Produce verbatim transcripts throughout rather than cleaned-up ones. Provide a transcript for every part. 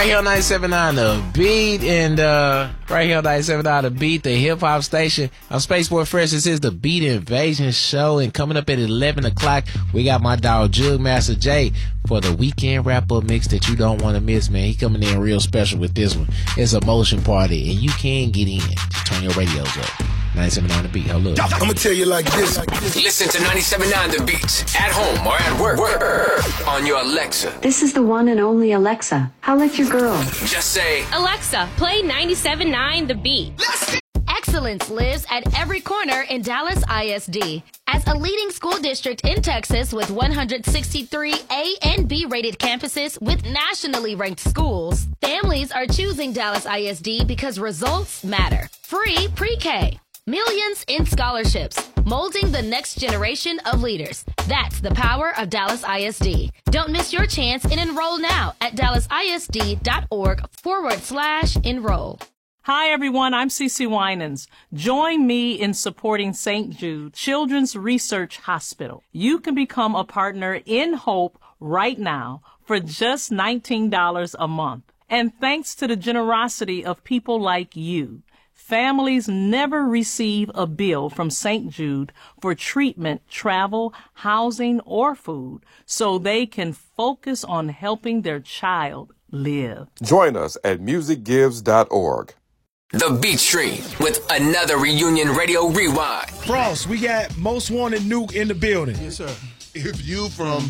Right here on ninety-seven point nine The Beat, and uh, right here on ninety-seven point nine The Beat, the hip-hop station. I'm Spaceport Fresh. This is the Beat Invasion Show, and coming up at eleven o'clock, we got my dog Jug Master Jay for the weekend wrap-up mix that you don't want to miss, man. He coming in real special with this one. It's a motion party, and you can get in. Just turn your radios up. ninety-seven point nine The Beat. Hold up. I'm going to tell you like this. Listen to ninety-seven point nine The Beat at home or at work, work on your Alexa. This is the one and only Alexa. Holla at your girl. Just say, Alexa, play ninety-seven point nine The Beat. Excellence lives at every corner in Dallas I S D. As a leading school district in Texas with one hundred sixty-three A and B rated campuses with nationally ranked schools, families are choosing Dallas I S D because results matter. Free pre-K. Millions in scholarships, molding the next generation of leaders. That's the power of Dallas I S D. Don't miss your chance and enroll now at dallasisd.org forward slash enroll. Hi, everyone. I'm Cece Winans. Join me in supporting Saint Jude Children's Research Hospital. You can become a partner in Hope right now for just nineteen dollars a month. And thanks to the generosity of people like you, families never receive a bill from Saint Jude for treatment, travel, housing, or food, so they can focus on helping their child live. Join us at music gives dot org. The Beat Stream with another Reunion Radio Rewind. Frost, we got Most Wanted Nuke in the building. Yes, sir. If you from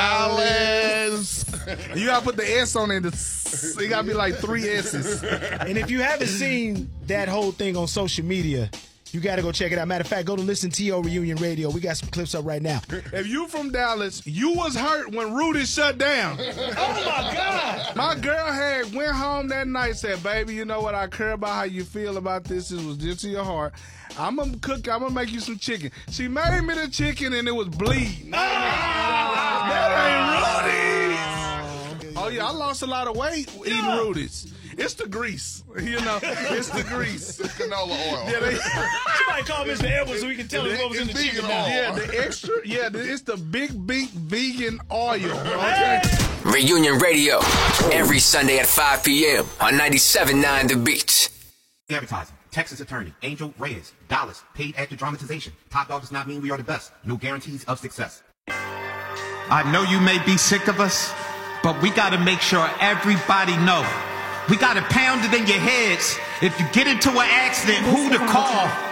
Dallas, you gotta put the S on it. It gotta be like three S's. And if you haven't seen that whole thing on social media, you gotta go check it out. Matter of fact, go to Listen T O Reunion Radio. We got some clips up right now. If you from Dallas, you was hurt when Rudy shut down. Oh my God! My girl had went home that night, said, "Baby, you know what? I care about how you feel about this. It was just to your heart. I'm gonna cook. I'm gonna make you some chicken." She made me the chicken, and it was bleeding. Oh, that ain't Rudy's. Oh yeah, I lost a lot of weight eating yeah. Rudy's. It's the grease, you know. It's the grease. It's canola oil. Yeah, they, somebody call Mister Edwards so we can tell him what was in the chicken. Now. Yeah, the extra. Yeah, the, it's the Big Beak vegan oil. Okay. Reunion Radio every Sunday at five p.m. on ninety-seven point nine The Beat. Advertising. Texas attorney Angel Reyes. Dollars paid after dramatization. Top dog does not mean we are the best. No guarantees of success. I know you may be sick of us, but we got to make sure everybody know. We got to pound it in your heads. If you get into an accident, who to call.